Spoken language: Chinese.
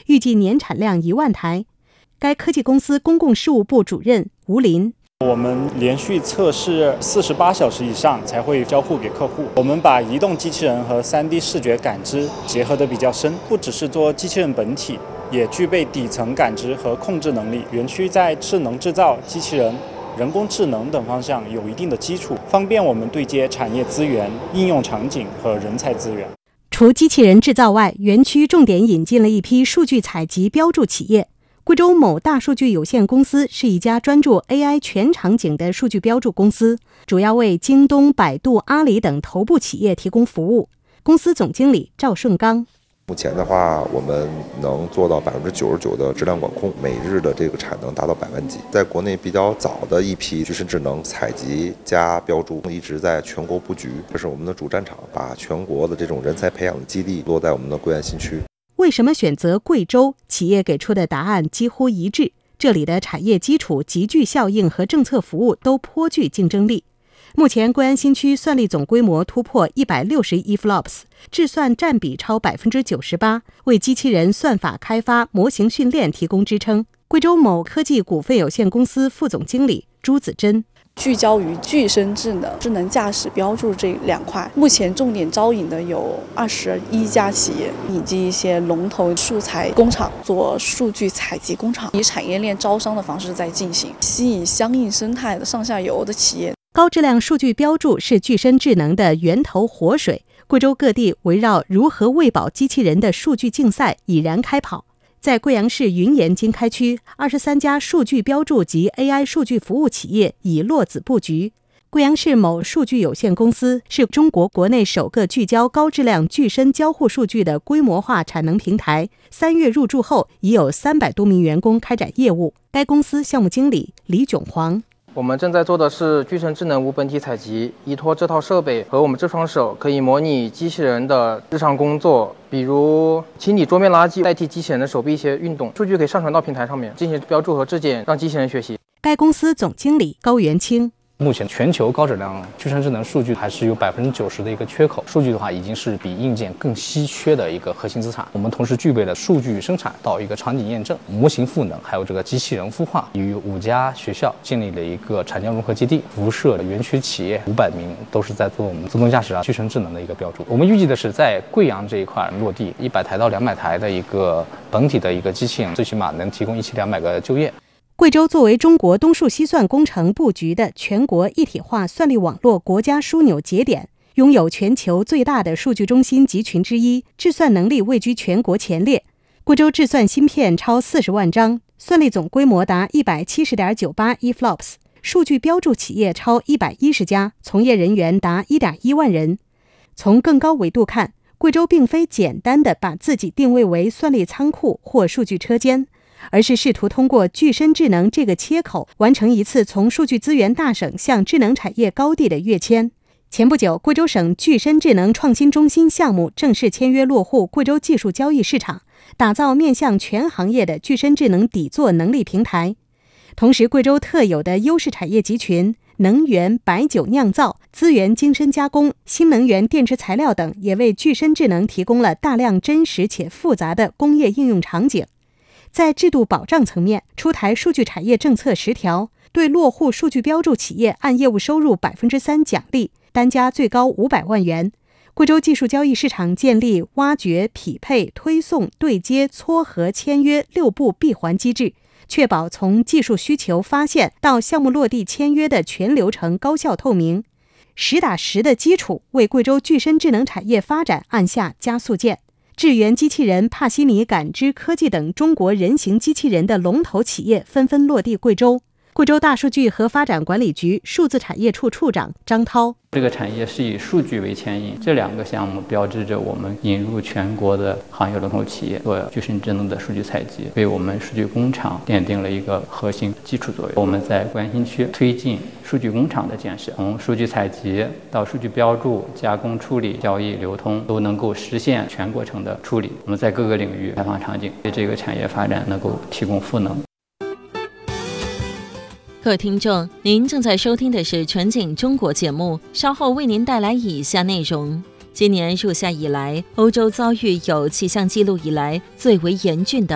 预计年产量1万台。该科技公司公共事务部主任吴林。 我们连续测试48小时以上才会交付给客户。我们把移动机器人和3D 视觉感知结合得比较深，不只是做机器人本体，也具备底层感知和控制能力。园区在智能制造、机器人、人工智能等方向有一定的基础，方便我们对接产业资源、应用场景和人才资源。 除机器人制造外，园区重点引进了一批数据采集标注企业。贵州某大数据有限公司是一家专注 AI 全场景的数据标注公司，主要为京东、百度、阿里等头部企业提供服务。公司总经理赵顺刚。 目前的话，我们能做到99%的质量管控，每日的这个产能达到100万级。在国内比较早的一批具身智能采集加标注，一直在全国布局，这是我们的主战场，把全国的这种人才培养的基地落在我们的贵安新区。 为什么选择贵州？企业给出的答案几乎一致，这里的产业基础、集聚效应和政策服务都颇具竞争力。目前贵安新区算力总规模突破160亿 flops， 智算占比超 98%， 为机器人算法开发、模型训练提供支撑。贵州某科技股份有限公司副总经理朱子珍。 聚焦于具身智能、智能驾驶标注这2块，目前重点招引的有21家企业，以及一些龙头素材工厂做数据采集工厂，以产业链招商的方式在进行，吸引相应生态的上下游的企业。 高质量数据标注是具身智能的源头活水，贵州各地围绕如何喂饱机器人的数据竞赛已然开跑。在贵阳市云岩经开区，23家数据标注及 AI 数据服务企业已落子布局。贵阳市某数据有限公司是中国国内首个聚焦高质量具身交互数据的规模化产能平台，3月入驻后已有300多名员工开展业务。该公司项目经理李炯煌。 我们正在做的是具身智能无本体采集，依托这套设备和我们这双手，可以模拟机器人的日常工作，比如清理桌面垃圾，代替机器人的手臂一些运动。数据可以上传到平台上面进行标注和质检，让机器人学习。 该公司总经理高元清。 目前全球高质量具身智能数据还是有90%的一个缺口，数据的话已经是比硬件更稀缺的一个核心资产。我们同时具备了数据生产到一个场景验证、模型赋能，还有这个机器人孵化，与5家学校建立了一个产教融合基地，辐射园区企业500名，都是在做我们自动驾驶具身智能的一个标注。我们预计的是在贵阳这一块落地100台到200台的一个本体的一个机器人，最起码能提供1200个就业。 贵州作为中国东数西算工程布局的全国一体化算力网络国家枢纽节点，拥有全球最大的数据中心集群之一，智算能力位居全国前列。贵州智算芯片超40万张，算力总规模达 170.98 亿 flops， 数据标注企业超110家，从业人员达 1.1万人。从更高维度看，贵州并非简单地把自己定位为算力仓库或数据车间，而是试图通过具身智能这个切口，完成一次从数据资源大省向智能产业高地的跃迁。前不久，贵州省具身智能创新中心项目正式签约落户贵州技术交易市场，打造面向全行业的具身智能底座能力平台。同时，贵州特有的优势产业集群能源、白酒酿造、资源精深加工、新能源电池材料等，也为具身智能提供了大量真实且复杂的工业应用场景。在制度保障层面，出台数据产业政策10条，对落户数据标注企业按业务收入 3% 奖励，单家最高500万元。贵州技术交易市场建立挖掘、匹配、推送、对接、撮合、签约6步闭环机制，确保从技术需求发现到项目落地签约的全流程高效透明。实打实的基础为贵州具身智能产业发展按下加速键。智源机器人、帕西尼感知科技等中国人形机器人的龙头企业纷纷落地贵州。贵州大数据和发展管理局数字产业处处长张涛： 这个产业是以数据为牵引，这2个项目标志着我们引入全国的行业龙头企业做具身智能的数据采集，为我们数据工厂奠定了一个核心基础作用。我们在贵安新区推进数据工厂的建设，从数据采集到数据标注、加工处理、交易流通，都能够实现全过程的处理。我们在各个领域开放场景，为这个产业发展能够提供赋能。 各位听众，您正在收听的是全景中国节目，稍后为您带来以下内容。今年入夏以来，欧洲遭遇有气象记录以来最为严峻的